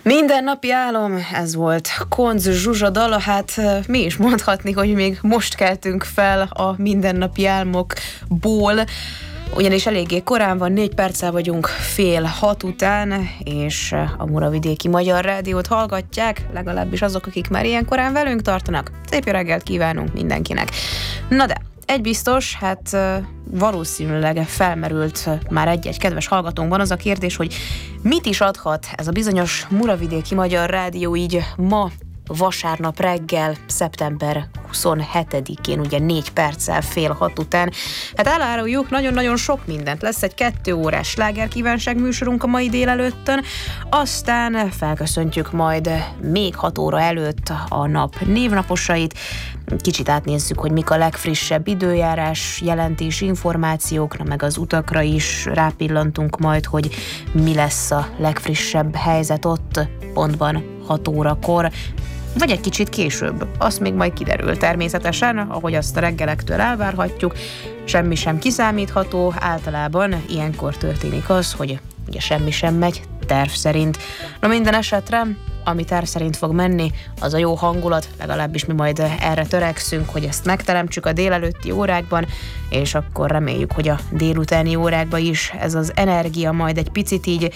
Mindennapi álom, ez volt Koncz Zsuzsa dala, hát mi is mondhatni, hogy még most keltünk fel a mindennapi álmokból, ugyanis eléggé korán van, 4 perccel vagyunk 5:30 után, és a Muravidéki Magyar Rádiót hallgatják, legalábbis azok, akik már ilyen korán velünk tartanak. Szép jó reggelt kívánunk mindenkinek. Na de, egy biztos, hát valószínűleg felmerült már egy-egy kedves hallgatónkban az a kérdés, hogy mit is adhat ez a bizonyos Muravidéki Magyar Rádió így ma, vasárnap reggel, szeptember 27-én, ugye 4 perccel 5:30 után. Hát eláruljuk, nagyon-nagyon sok mindent. Lesz egy 2 órás slágerkívánság műsorunk a mai délelőttön, aztán felköszöntjük majd még 6 óra előtt a nap névnaposait, kicsit átnézzük, hogy mik a legfrissebb időjárás jelentés információkra, meg az utakra is rápillantunk majd, hogy mi lesz a legfrissebb helyzet ott pontban 6 órakor, vagy egy kicsit később. Azt még majd kiderül természetesen, ahogy azt a reggelektől elvárhatjuk. Semmi sem kiszámítható, általában ilyenkor történik az, hogy ugye semmi sem megy terv szerint. Na minden esetre, ami terv szerint fog menni, az a jó hangulat, legalábbis mi majd erre törekszünk, hogy ezt megteremtsük a délelőtti órákban, és akkor reméljük, hogy a délutáni órákban is ez az energia majd egy picit így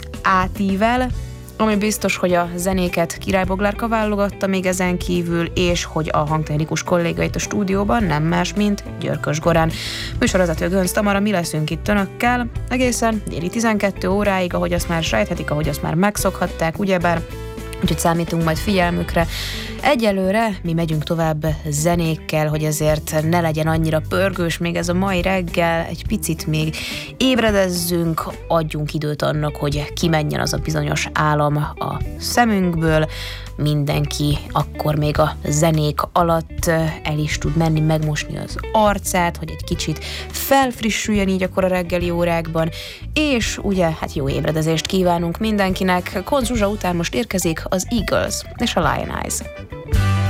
átível. Ami biztos, hogy a zenéket Király Boglárka válogatta még ezen kívül, és hogy a hangtechnikus kolléga itt a stúdióban nem más, mint Györkös Gorán. Műsorvezető Gönc Tamara, mi leszünk itt önökkel egészen déli 12 óráig, ahogy azt már sejthetik, ahogy azt már megszokhatták, ugyebár, úgyhogy számítunk majd figyelmükre. Egyelőre mi megyünk tovább zenékkel, hogy ezért ne legyen annyira pörgős még ez a mai reggel, egy picit még ébredezzünk, adjunk időt annak, hogy kimenjen az a bizonyos álom a szemünkből, mindenki akkor még a zenék alatt el is tud menni, megmosni az arcát, hogy egy kicsit felfrissüljön így akkor a reggeli órákban, és ugye hát jó ébredezést kívánunk mindenkinek. Koncz Zsuzsa után most érkezik az Eagles és a Lion Eyes.